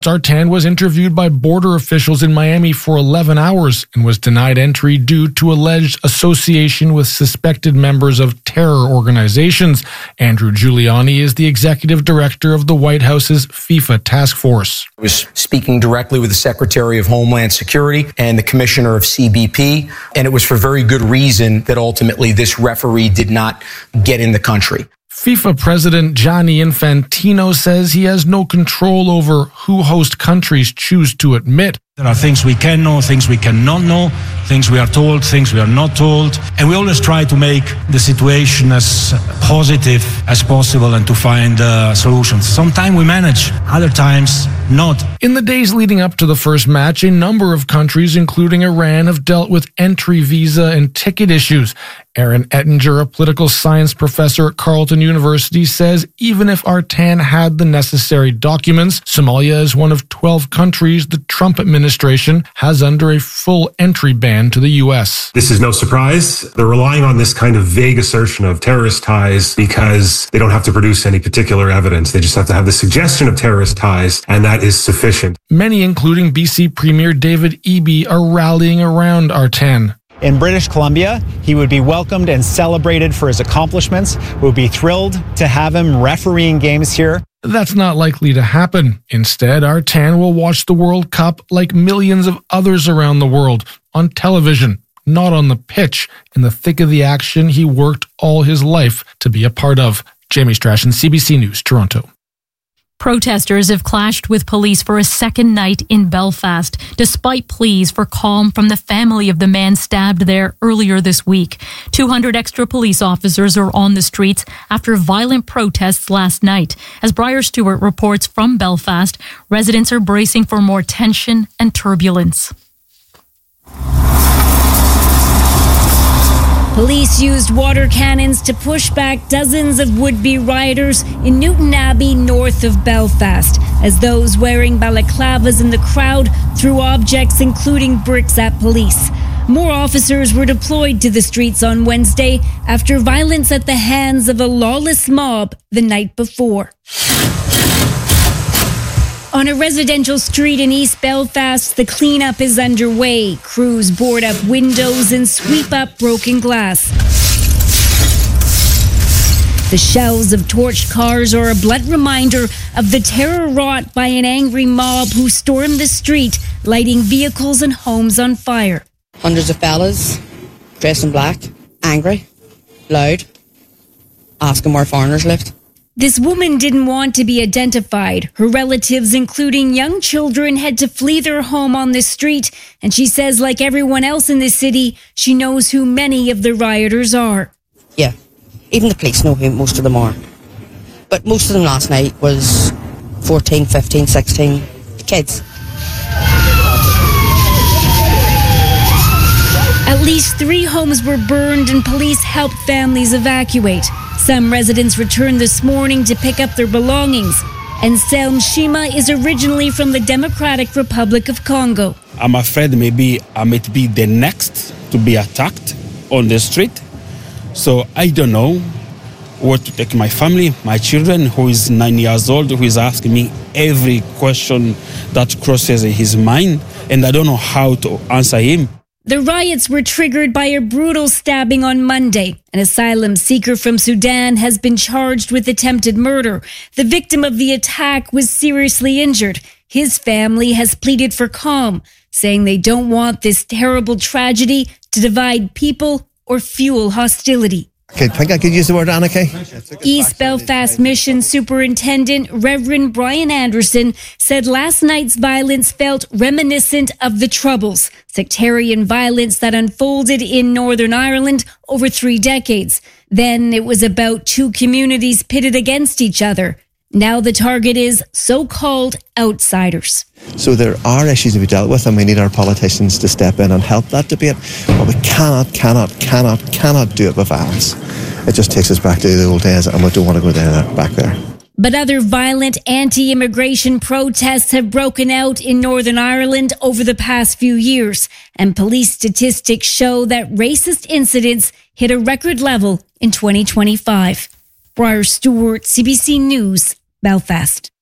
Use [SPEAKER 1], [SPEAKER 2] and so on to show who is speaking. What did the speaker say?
[SPEAKER 1] Zartan was interviewed by border officials in Miami for 11 hours and was denied entry due to alleged association with suspected members of terror organizations. Andrew Giuliani is the executive director of the White House's FIFA task force.
[SPEAKER 2] I was speaking directly with the Secretary of Homeland Security and the Commissioner of CBP, and it was for very good reason that ultimately this referee did not get in the country.
[SPEAKER 1] FIFA President Gianni Infantino says he has no control over who host countries choose to admit.
[SPEAKER 3] There are things we can know, things we cannot know, things we are told, things we are not told. And we always try to make the situation as positive as possible and to find solutions. Sometimes we manage, other times not.
[SPEAKER 1] In the days leading up to the first match, a number of countries, including Iran, have dealt with entry visa and ticket issues. Aaron Ettinger, a political science professor at Carleton University, says even if Artan had the necessary documents, Somalia is one of 12 countries the Trump administration has under a full entry ban to the U.S.
[SPEAKER 4] This is no surprise. They're relying on this kind of vague assertion of terrorist ties because they don't have to produce any particular evidence. They just have to have the suggestion of terrorist ties, and that is sufficient.
[SPEAKER 1] Many, including BC Premier David Eby, are rallying around Artan.
[SPEAKER 5] In British Columbia, he would be welcomed and celebrated for his accomplishments. We would be thrilled to have him refereeing games here.
[SPEAKER 1] That's not likely to happen. Instead, Artan will watch the World Cup like millions of others around the world on television, not on the pitch, in the thick of the action he worked all his life to be a part of. Jamie Strachan, CBC News, Toronto.
[SPEAKER 6] Protesters have clashed with police for a second night in Belfast, despite pleas for calm from the family of the man stabbed there earlier this week. 200 extra police officers are on the streets after violent protests last night. As Briar Stewart reports from Belfast, residents are bracing for more tension and turbulence.
[SPEAKER 7] Police used water cannons to push back dozens of would-be rioters in Newton Abbey, north of Belfast, as those wearing balaclavas in the crowd threw objects, including bricks, at police. More officers were deployed to the streets on Wednesday after violence at the hands of a lawless mob the night before. On a residential street in East Belfast, the cleanup is underway. Crews board up windows and sweep up broken glass. The shells of torched cars are a blunt reminder of the terror wrought by an angry mob who stormed the street, lighting vehicles and homes on fire.
[SPEAKER 8] Hundreds of fellas, dressed in black, angry, loud, asking where foreigners lived.
[SPEAKER 7] This woman didn't want to be identified. Her relatives, including young children, had to flee their home on the street, and she says, like everyone else in the city, she knows who many of the rioters are.
[SPEAKER 8] Yeah, even the police know who most of them are. But most of them last night was 14, 15, 16 kids.
[SPEAKER 7] At least 3 homes were burned and police helped families evacuate. Some residents returned this morning to pick up their belongings. And Selm Shima is originally from the Democratic Republic of Congo.
[SPEAKER 9] I'm afraid maybe I might be the next to be attacked on the street. So I don't know where to take my family, my children, who is 9 years old, who is asking me every question that crosses his mind. And I don't know how to answer him.
[SPEAKER 7] The riots were triggered by a brutal stabbing on Monday. An asylum seeker from Sudan has been charged with attempted murder. The victim of the attack was seriously injured. His family has pleaded for calm, saying they don't want this terrible tragedy to divide people or fuel hostility.
[SPEAKER 10] I think I could use the word anarchy.
[SPEAKER 7] East Belfast Mission Superintendent Reverend Brian Anderson said last night's violence felt reminiscent of the Troubles, sectarian violence that unfolded in Northern Ireland over 3 decades. Then it was about 2 communities pitted against each other. Now the target is so-called outsiders.
[SPEAKER 10] So there are issues to be dealt with, and we need our politicians to step in and help that debate. But we cannot do it with violence. It just takes us back to the old days, and we don't want to go back there.
[SPEAKER 7] But other violent anti-immigration protests have broken out in Northern Ireland over the past few years, and police statistics show that racist incidents hit a record level in 2025. Briar Stewart, CBC News, Belfast.